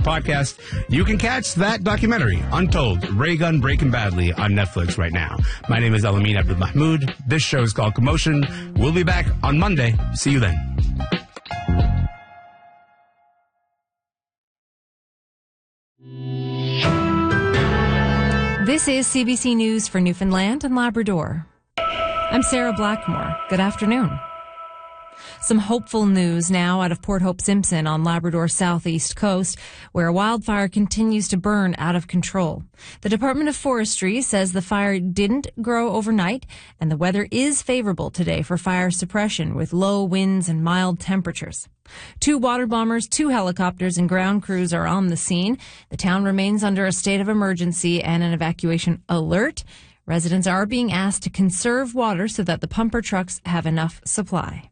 your podcast, you can catch that documentary, Untold, Ray Gun Breaking Badly, on Netflix right now. My name is Alameen Abdul Mahmoud. This show is called Commotion. We'll be back on Monday. See you then. This is CBC News for Newfoundland and Labrador. I'm Sarah Blackmore. Good afternoon. Some hopeful news now out of Port Hope Simpson on Labrador's southeast coast, where a wildfire continues to burn out of control. The Department of Forestry says the fire didn't grow overnight, and the weather is favorable today for fire suppression with low winds and mild temperatures. 2 water bombers, 2 helicopters, and ground crews are on the scene. The town remains under a state of emergency and an evacuation alert. Residents are being asked to conserve water so that the pumper trucks have enough supply.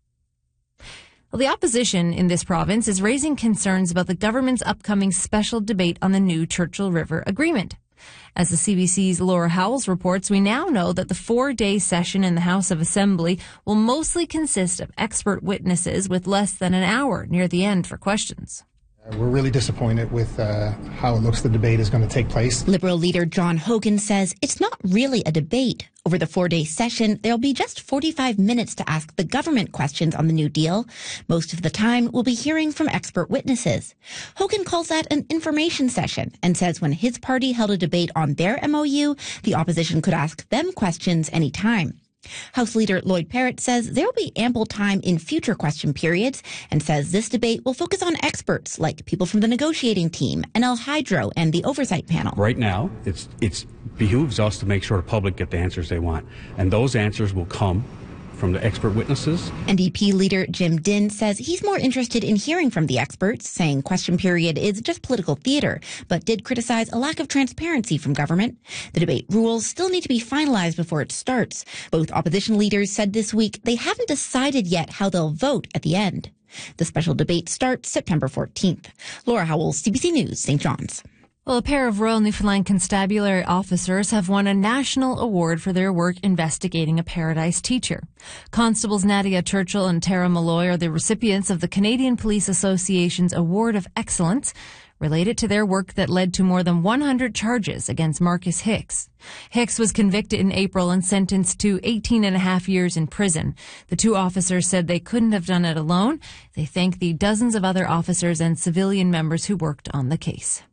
Well, the opposition in this province is raising concerns about the government's upcoming special debate on the new Churchill River Agreement. As the CBC's Laura Howells reports, we now know that the 4-day session in the House of Assembly will mostly consist of expert witnesses with less than an hour near the end for questions. We're really disappointed with how it looks the debate is going to take place. Liberal leader John Hogan says it's not really a debate. Over the 4-day session, there'll be just 45 minutes to ask the government questions on the New Deal. Most of the time, we'll be hearing from expert witnesses. Hogan calls that an information session and says when his party held a debate on their MOU, the opposition could ask them questions anytime. House Leader Lloyd Parrott says there will be ample time in future question periods and says this debate will focus on experts like people from the negotiating team, NL Hydro, and the oversight panel. Right now, it behooves us to make sure the public get the answers they want. And those answers will come from the expert witnesses. NDP leader Jim Dinn says he's more interested in hearing from the experts, saying question period is just political theater, but did criticize a lack of transparency from government. The debate rules still need to be finalized before it starts. Both opposition leaders said this week they haven't decided yet how they'll vote at the end. The special debate starts September 14th. Laura Howells, CBC News, St. John's. Well, a pair of Royal Newfoundland Constabulary officers have won a national award for their work investigating a Paradise teacher. Constables Nadia Churchill and Tara Malloy are the recipients of the Canadian Police Association's Award of Excellence, related to their work that led to more than 100 charges against Marcus Hicks. Hicks was convicted in April and sentenced to 18 and a half years in prison. The 2 officers said they couldn't have done it alone. They thank the dozens of other officers and civilian members who worked on the case.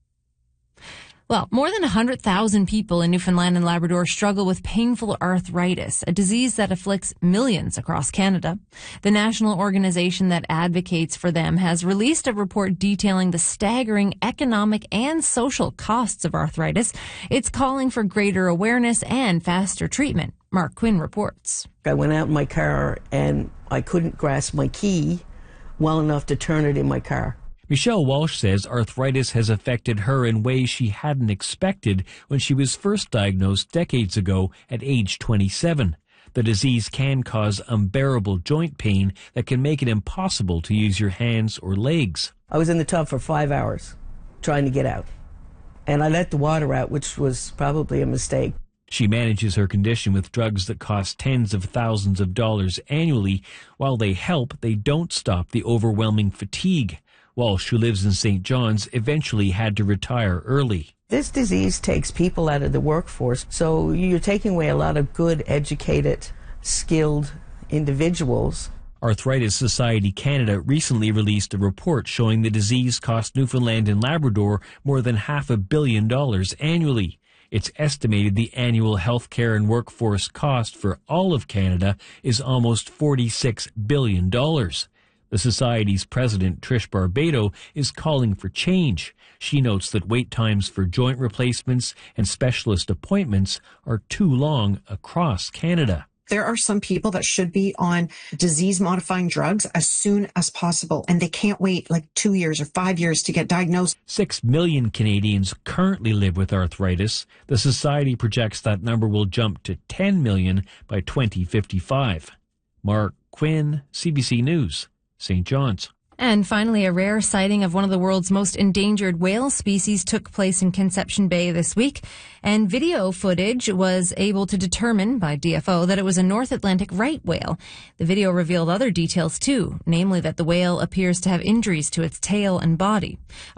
Well, more than 100,000 people in Newfoundland and Labrador struggle with painful arthritis, a disease that afflicts millions across Canada. The national organization that advocates for them has released a report detailing the staggering economic and social costs of arthritis. It's calling for greater awareness and faster treatment. Mark Quinn reports. I went out in my car and I couldn't grasp my key well enough to turn it in my car. Michelle Walsh says arthritis has affected her in ways she hadn't expected when she was first diagnosed decades ago at age 27. The disease can cause unbearable joint pain that can make it impossible to use your hands or legs. I was in the tub for 5 hours trying to get out, and I let the water out, which was probably a mistake. She manages her condition with drugs that cost tens of thousands of dollars annually. While they help, they don't stop the overwhelming fatigue. Walsh, who lives in St. John's, eventually had to retire early. This disease takes people out of the workforce, so you're taking away a lot of good, educated, skilled individuals. Arthritis Society Canada recently released a report showing the disease cost Newfoundland and Labrador more than $500 million annually. It's estimated the annual healthcare and workforce cost for all of Canada is almost $46 billion. The Society's president, Trish Barbado, is calling for change. She notes that wait times for joint replacements and specialist appointments are too long across Canada. There are some people that should be on disease-modifying drugs as soon as possible, and they can't wait like 2 years or 5 years to get diagnosed. 6 million Canadians currently live with arthritis. The Society projects that number will jump to 10 million by 2055. Mark Quinn, CBC News, St. John's. And finally, a rare sighting of one of the world's most endangered whale species took place in Conception Bay this week. And video footage was able to determine by DFO that it was a North Atlantic right whale. The video revealed other details too, namely that the whale appears to have injuries to its tail and body.